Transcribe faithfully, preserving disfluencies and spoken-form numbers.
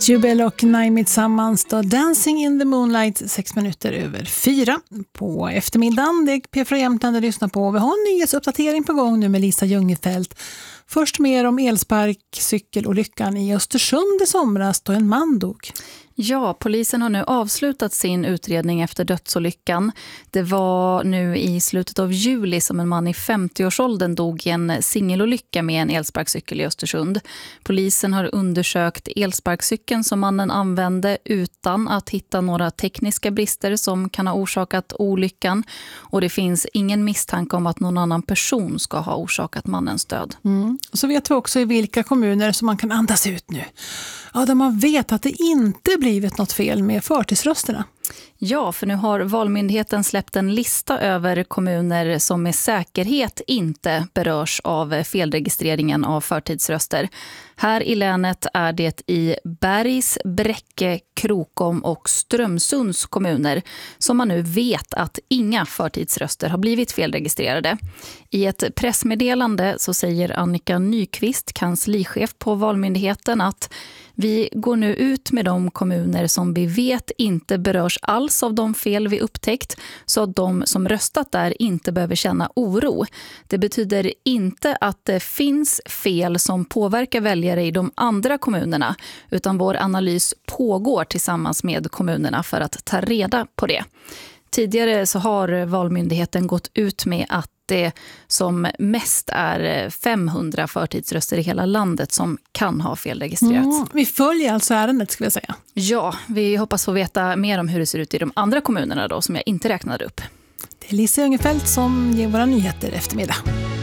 Jubel och Naimi tillsammans då Dancing in the Moonlight, sex minuter över fyra på eftermiddagen. Det är P fyra Jämtland att lyssna på. Vi har en nyhetsuppdatering på gång nu med Lisa Ljungefelt. Först mer om elsparkcykelolyckan i Östersund i somras då en man dog. Ja, polisen har nu avslutat sin utredning efter dödsolyckan. Det var nu i slutet av juli som en man i femtio-årsåldern dog i en singelolycka med en elsparkcykel i Östersund. Polisen har undersökt elsparkcykeln som mannen använde utan att hitta några tekniska brister som kan ha orsakat olyckan. Och det finns ingen misstanke om att någon annan person ska ha orsakat mannens död. Mm. Och så vet vi också i vilka kommuner som man kan andas ut nu. Ja, där man vet att det inte blivit något fel med förtidsrösterna. Ja, för nu har Valmyndigheten släppt en lista över kommuner som med säkerhet inte berörs av felregistreringen av förtidsröster. Här i länet är det i Bergs, Bräcke, Krokom och Strömsunds kommuner som man nu vet att inga förtidsröster har blivit felregistrerade. I ett pressmeddelande så säger Annika Nyqvist, kanslichef på Valmyndigheten, att vi går nu ut med de kommuner som vi vet inte berörs alls av de fel vi upptäckt, så att de som röstat där inte behöver känna oro. Det betyder inte att det finns fel som påverkar väljare i de andra kommunerna, utan vår analys pågår tillsammans med kommunerna för att ta reda på det. Tidigare så har Valmyndigheten gått ut med att det som mest är femhundra förtidsröster i hela landet som kan ha felregistrerats. Mm, vi följer alltså ärendet, ska jag säga. Ja, vi hoppas få veta mer om hur det ser ut i de andra kommunerna då, som jag inte räknade upp. Det är Lisa Ljungefelt som ger våra nyheter eftermiddag.